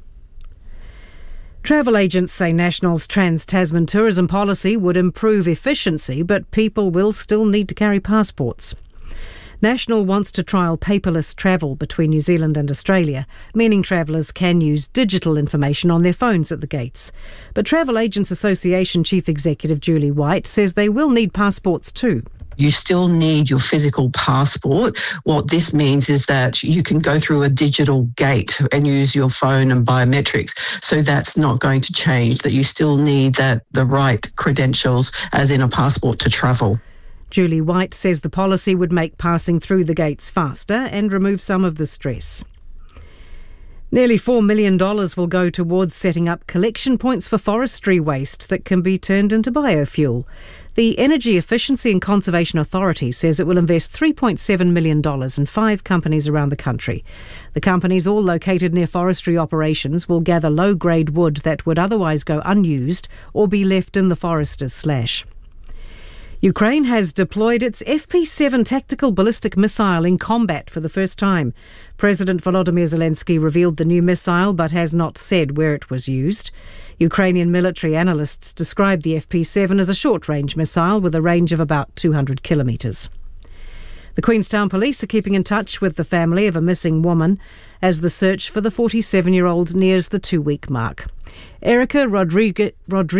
Travel agents say National's Trans-Tasman tourism policy would improve efficiency, but people will still need to carry passports. National wants to trial paperless travel between New Zealand and Australia, meaning travellers can use digital information on their phones at the gates. But Travel Agents Association Chief Executive Julie White says they will need passports too. You still need your physical passport. What this means is that you can go through a digital gate and use your phone and biometrics. So that's not going to change, that you still need the right credentials, as in a passport, to travel. Julie White says the policy would make passing through the gates faster and remove some of the stress. Nearly $4 million will go towards setting up collection points for forestry waste that can be turned into biofuel. The Energy Efficiency and Conservation Authority says it will invest $3.7 million in 5 companies around the country. The companies, all located near forestry operations, will gather low-grade wood that would otherwise go unused or be left in the forester's slash. Ukraine has deployed its FP7 tactical ballistic missile in combat for the first time. President Volodymyr Zelensky revealed the new missile but has not said where it was used. Ukrainian military analysts described the FP7 as a short-range missile with a range of about 200 kilometres. The Queenstown Police are keeping in touch with the family of a missing woman as the search for the 47-year-old nears the 2-week mark. Erica Rodriguez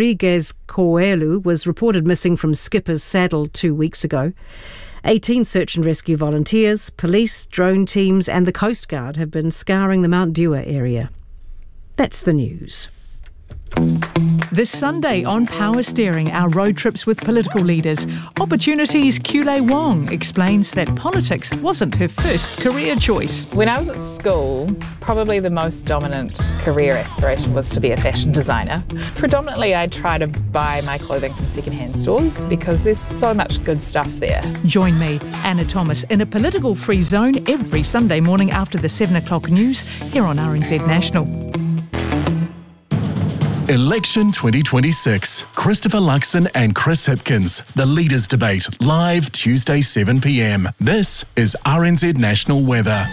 Coelho was reported missing from Skipper's Saddle 2 weeks ago. 18 search and rescue volunteers, police, drone teams and the Coast Guard have been scouring the Mount Dewar area. That's the news. This Sunday on Power Steering, our road trips with political leaders. Opportunities Kule Wong explains that politics wasn't her first career choice. When I was at school, probably the most dominant career aspiration was to be a fashion designer. Predominantly, I try to buy my clothing from secondhand stores because there's so much good stuff there. Join me, Anna Thomas, in a political free zone every Sunday morning after the 7 o'clock news here on RNZ National. Election 2026. Christopher Luxon and Chris Hipkins. The Leaders' Debate, live Tuesday 7 p.m. This is RNZ National Weather.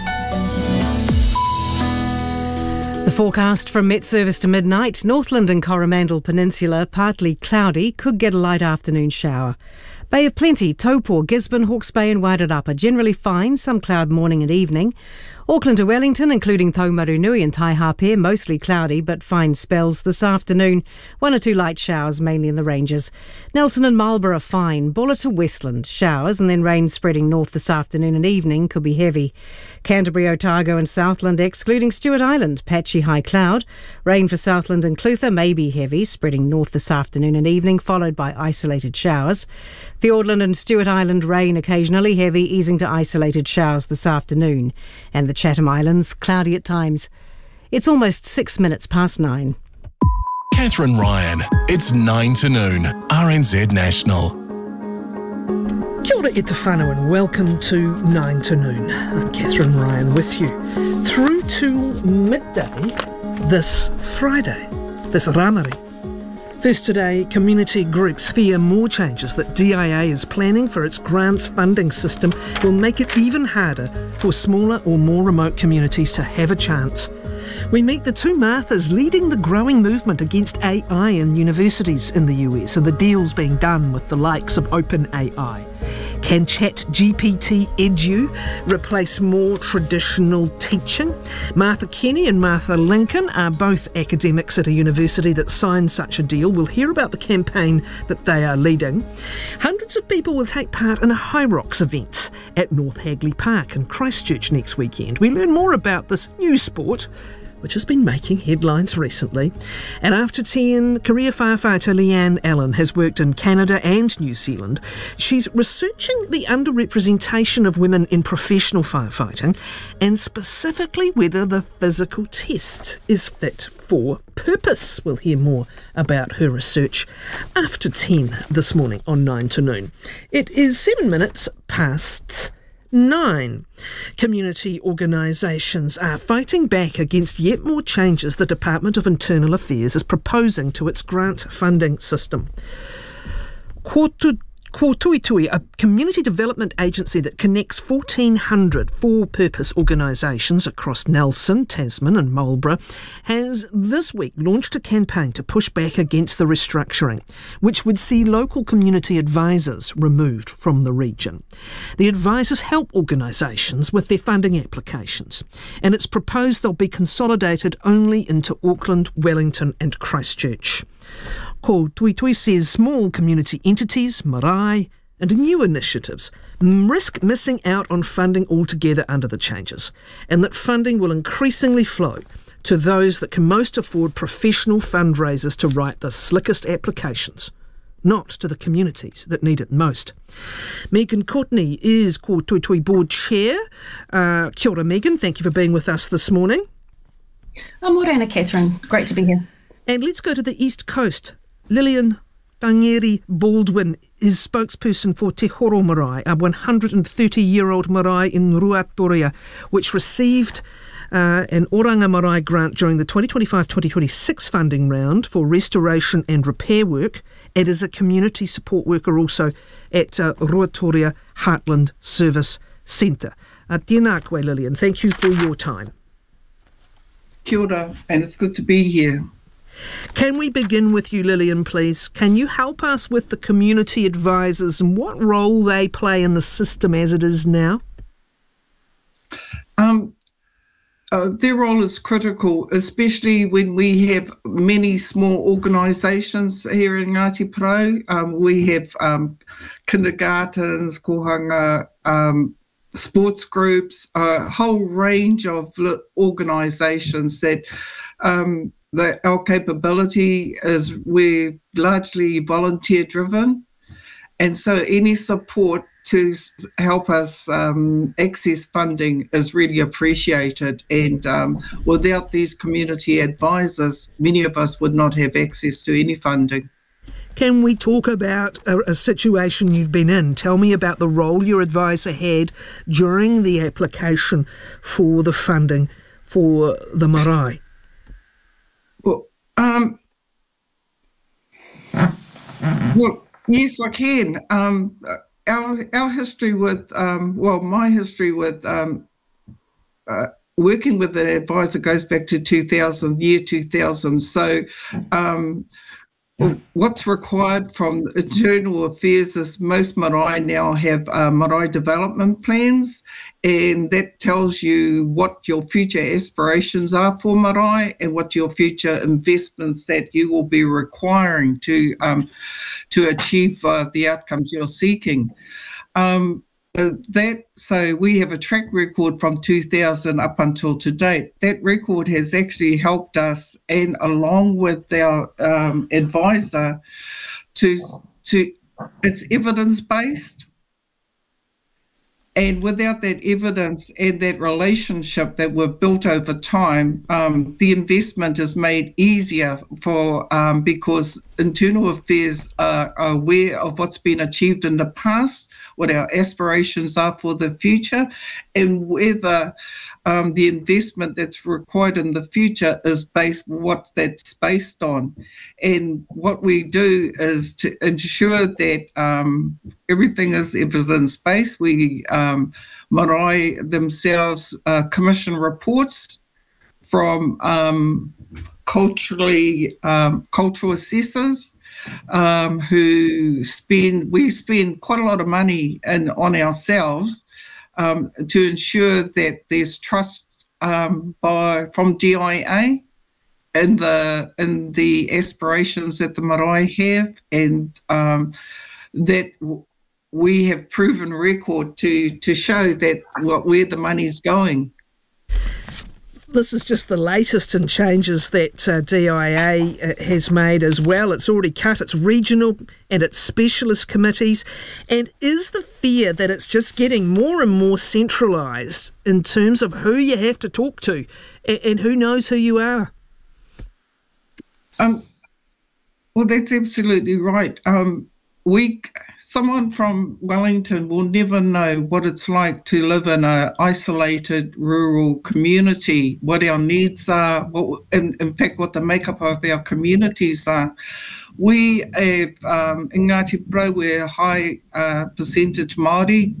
The forecast from Met Service to midnight. Northland and Coromandel Peninsula partly cloudy, could get a light afternoon shower. Bay of Plenty, Taupo, Gisborne, Hawke's Bay and Wairarapa generally fine, some cloud morning and evening. Auckland to Wellington, including Taumarunui and Taihape, mostly cloudy but fine spells this afternoon. 1 or 2 light showers, mainly in the ranges. Nelson and Marlborough fine. Buller to Westland, showers and then rain spreading north this afternoon and evening, could be heavy. Canterbury, Otago and Southland, excluding Stewart Island, patchy high cloud. Rain for Southland and Clutha may be heavy, spreading north this afternoon and evening, followed by isolated showers. Fiordland and Stewart Island, rain occasionally heavy, easing to isolated showers this afternoon. And the Chatham Islands, cloudy at times. It's almost 6 minutes past 9. Catherine Ryan. It's 9 to noon. RNZ National. Kia ora e te whānau and welcome to 9 to noon. I'm Catherine Ryan with you through to midday this Friday, this Ramari. First today, community groups fear more changes that DIA is planning for its grants funding system will make it even harder for smaller or more remote communities to have a chance. We meet the two Marthas leading the growing movement against AI in universities in the US and the deals being done with the likes of OpenAI. Can ChatGPT Edu replace more traditional teaching? Martha Kenny and Martha Lincoln are both academics at a university that signed such a deal. We'll hear about the campaign that they are leading. Hundreds of people will take part in a High Rocks event at North Hagley Park in Christchurch next weekend. We learn more about this new sport, which has been making headlines recently. And after 10, career firefighter Leanne Allen has worked in Canada and New Zealand. She's researching the underrepresentation of women in professional firefighting and specifically whether the physical test is fit for purpose. We'll hear more about her research after 10 this morning on 9 to noon. It is 7 minutes past 9. Community organisations are fighting back against yet more changes the Department of Internal Affairs is proposing to its grant funding system. Ko Tuitui, a community development agency that connects 1,400 for-purpose organisations across Nelson, Tasman and Marlborough, has this week launched a campaign to push back against the restructuring, which would see local community advisors removed from the region. The advisors help organisations with their funding applications, and it's proposed they'll be consolidated only into Auckland, Wellington and Christchurch. Ko Tuitui says small community entities, marae and new initiatives risk missing out on funding altogether under the changes, and that funding will increasingly flow to those that can most afford professional fundraisers to write the slickest applications, not to the communities that need it most. Megan Courtney is Ko Tuitui Board Chair. Kia ora, Megan. Thank you for being with us this morning. Morena, Catherine. Great to be here. And let's go to the East Coast. Lillian Tangeri Baldwin is spokesperson for Te Horo Marae, a 130-year-old marae in Ruatoria, which received an Oranga Marae grant during the 2025-2026 funding round for restoration and repair work, and is a community support worker also at Ruatoria Heartland Service Centre. Tēnā koe, Lillian. Thank you for your time. Kia ora, and it's good to be here. Can we begin with you, Lillian, please? Can you help us with the community advisors and what role they play in the system as it is now? Their role is critical, especially when we have many small organisations here in Ngāti Porou. We have kindergartens, kohanga, sports groups, a whole range of organisations that our capability is we're largely volunteer driven, and so any support to help us access funding is really appreciated, and without these community advisors, many of us would not have access to any funding. Can we talk about a situation you've been in? Tell me about the role your advisor had during the application for the funding for the marae. Well, yes, I can. Our history with, my history with working with an advisor goes back to 2000. So what's required from Internal Affairs is most marae now have marae development plans, and that tells you what your future aspirations are for marae and what your future investments that you will be requiring to achieve the outcomes you're seeking. So we have a track record from 2000 up until to date. That record has actually helped us, and along with our advisor, to it's evidence-based. And without that evidence and that relationship that we've built over time, the investment is made easier for because Internal Affairs are aware of what's been achieved in the past, what our aspirations are for the future, and whether the investment that's required in the future is what that's based on. And what we do is to ensure that everything is evidence-based. We marae themselves commission reports from cultural assessors we spend quite a lot of money on ourselves to ensure that there's trust from DIA in the aspirations that the marae have, and that we have proven record to show that where the money's going. This is just the latest in changes that DIA has made as well. It's already cut its regional and its specialist committees. And is the fear that it's just getting more and more centralised in terms of who you have to talk to and who knows who you are? Well, that's absolutely right. someone from Wellington will never know what it's like to live in an isolated rural community, what our needs are, in fact, what the makeup of our communities are. We have, in Ngāti Porou, we're a high percentage Māori.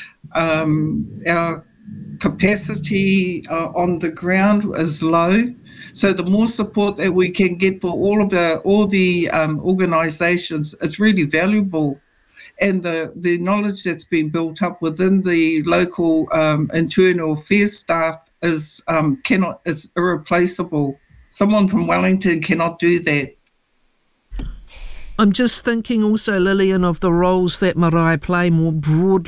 Our capacity on the ground is low. So the more support that we can get for all the organisations, it's really valuable. And the knowledge that's been built up within the local internal affairs staff is irreplaceable. Someone from Wellington cannot do that. I'm just thinking also, Lillian, of the roles that marae play more broadly